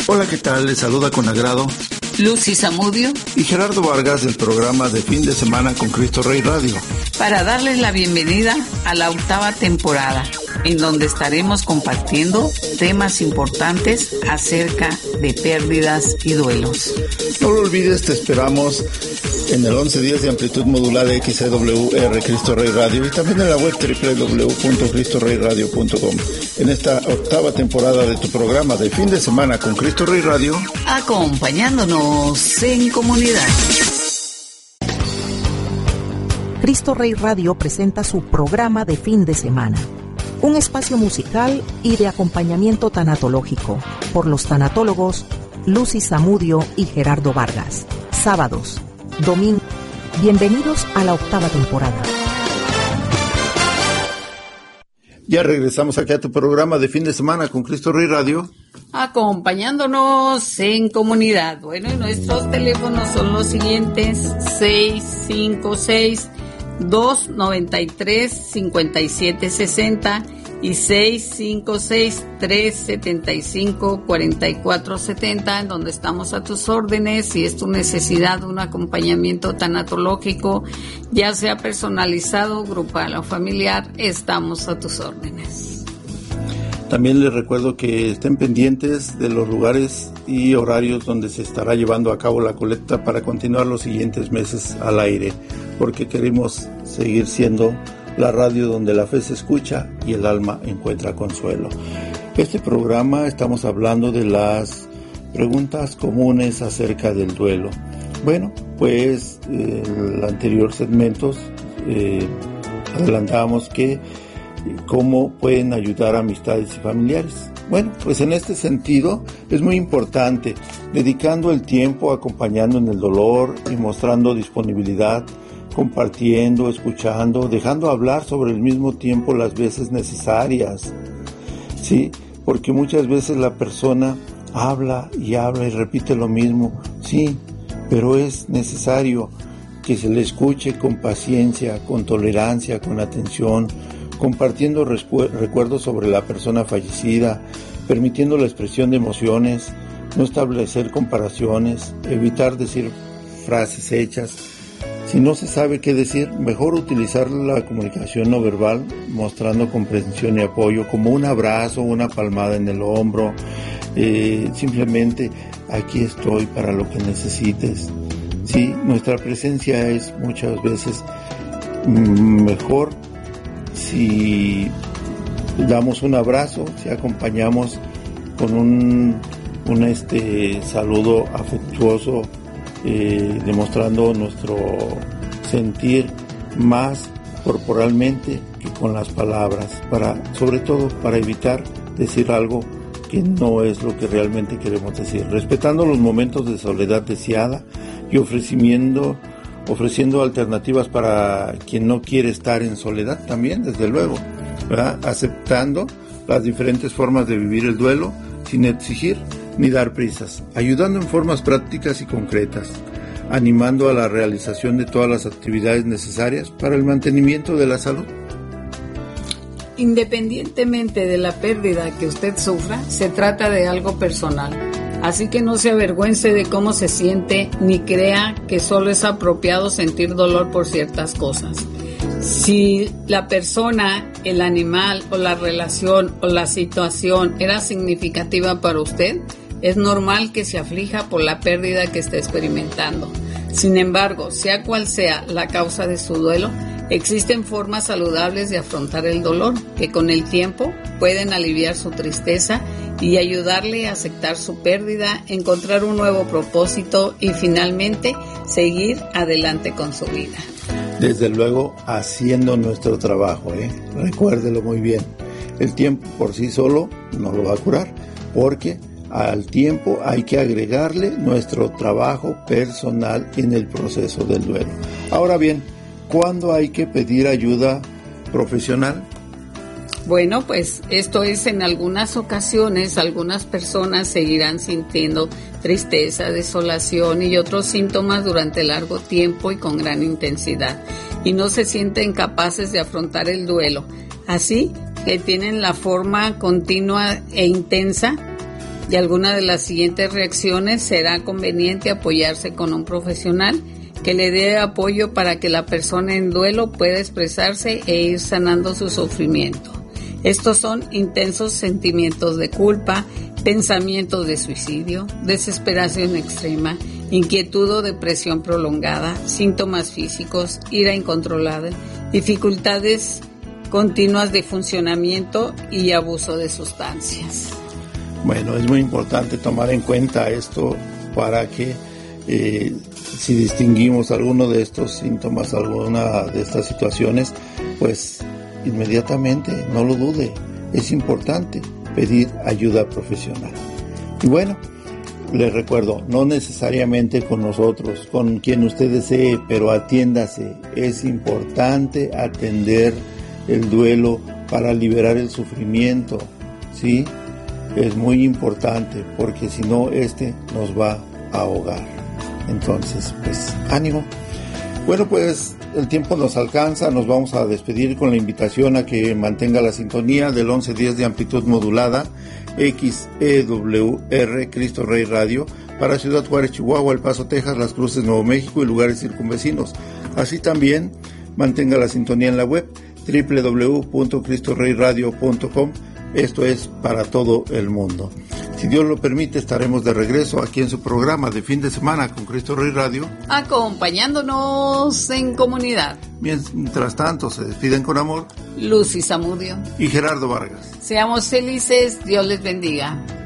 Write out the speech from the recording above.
Hola, ¿qué tal? Les saluda con agrado Lucy Zamudio y Gerardo Vargas del programa de fin de semana con Cristo Rey Radio, para darles la bienvenida a la 8ª temporada, en donde estaremos compartiendo temas importantes acerca de pérdidas y duelos. No lo olvides, te esperamos en el 11 días de amplitud modulada XCWR Cristo Rey Radio y también en la web www.cristoreyradio.com. En esta 8ª temporada de tu programa de fin de semana con Cristo Rey Radio, acompañándonos en comunidad. Cristo Rey Radio presenta su programa de fin de semana, un espacio musical y de acompañamiento tanatológico por los tanatólogos Lucy Zamudio y Gerardo Vargas. Sábados, domingo. Bienvenidos a la 8ª temporada. Ya regresamos aquí a tu programa de fin de semana con Cristo Rey Radio, acompañándonos en comunidad. Bueno, y nuestros teléfonos son los siguientes: 656-293-5760 y 656-375-4470, en donde estamos a tus órdenes. Si es tu necesidad de un acompañamiento tanatológico, ya sea personalizado, grupal o familiar, estamos a tus órdenes. También les recuerdo que estén pendientes de los lugares y horarios donde se estará llevando a cabo la colecta para continuar los siguientes meses al aire, porque queremos seguir siendo la radio donde la fe se escucha y el alma encuentra consuelo. Este programa estamos hablando de las preguntas comunes acerca del duelo. Bueno, pues en el anterior segmentos adelantábamos que cómo pueden ayudar a amistades y familiares. Bueno, pues en este sentido es muy importante, dedicando el tiempo, acompañando en el dolor y mostrando disponibilidad, compartiendo, escuchando, dejando hablar sobre el mismo tiempo las veces necesarias, ¿sí? Porque muchas veces la persona habla y repite lo mismo, sí, pero es necesario que se le escuche con paciencia, con tolerancia, con atención, compartiendo recuerdos sobre la persona fallecida, permitiendo la expresión de emociones, no establecer comparaciones, evitar decir frases hechas. Si no se sabe qué decir, mejor utilizar la comunicación no verbal, mostrando comprensión y apoyo, como un abrazo, una palmada en el hombro, simplemente aquí estoy para lo que necesites. Sí, nuestra presencia es muchas veces mejor si damos un abrazo, si acompañamos con un saludo afectuoso, demostrando nuestro sentir más corporalmente que con las palabras, sobre todo para evitar decir algo que no es lo que realmente queremos decir, respetando los momentos de soledad deseada y ofreciendo alternativas para quien no quiere estar en soledad también, desde luego, ¿verdad? Aceptando las diferentes formas de vivir el duelo sin exigir ni dar prisas, ayudando en formas prácticas y concretas, animando a la realización de todas las actividades necesarias para el mantenimiento de la salud. Independientemente de la pérdida que usted sufra, se trata de algo personal. Así que no se avergüence de cómo se siente, ni crea que solo es apropiado sentir dolor por ciertas cosas. Si la persona, el animal o la relación o la situación era significativa para usted, es normal que se aflija por la pérdida que está experimentando. Sin embargo, sea cual sea la causa de su duelo, existen formas saludables de afrontar el dolor que con el tiempo pueden aliviar su tristeza y ayudarle a aceptar su pérdida, encontrar un nuevo propósito y finalmente seguir adelante con su vida. Desde luego, haciendo nuestro trabajo, recuérdelo muy bien. El tiempo por sí solo no lo va a curar, porque al tiempo hay que agregarle nuestro trabajo personal en el proceso del duelo. Ahora bien, ¿cuándo hay que pedir ayuda profesional? Bueno, pues esto es en algunas ocasiones, algunas personas seguirán sintiendo tristeza, desolación y otros síntomas durante largo tiempo y con gran intensidad, y no se sienten capaces de afrontar el duelo. Así que tienen la forma continua e intensa y alguna de las siguientes reacciones, será conveniente apoyarse con un profesional que le dé apoyo para que la persona en duelo pueda expresarse e ir sanando su sufrimiento. Estos son intensos sentimientos de culpa, pensamientos de suicidio, desesperación extrema, inquietud o depresión prolongada, síntomas físicos, ira incontrolada, dificultades continuas de funcionamiento y abuso de sustancias. Bueno, es muy importante tomar en cuenta esto para que si distinguimos alguno de estos síntomas, alguna de estas situaciones, pues inmediatamente, no lo dude, es importante pedir ayuda profesional. Y bueno, les recuerdo, no necesariamente con nosotros, con quien usted desee, pero atiéndase. Es importante atender el duelo para liberar el sufrimiento, ¿sí? Es muy importante, porque si no, nos va a ahogar. Entonces, pues, ánimo. Bueno, pues el tiempo nos alcanza, nos vamos a despedir con la invitación a que mantenga la sintonía del 1110 de amplitud modulada, XEWR, Cristo Rey Radio, para Ciudad Juárez, Chihuahua, El Paso, Texas, Las Cruces, Nuevo México y lugares circunvecinos. Así también mantenga la sintonía en la web www.cristoreyradio.com. Esto es para todo el mundo. Si Dios lo permite, estaremos de regreso aquí en su programa de fin de semana con Cristo Rey Radio, acompañándonos en comunidad. Mientras tanto, se despiden con amor Lucy Zamudio y Gerardo Vargas. Seamos felices, Dios les bendiga.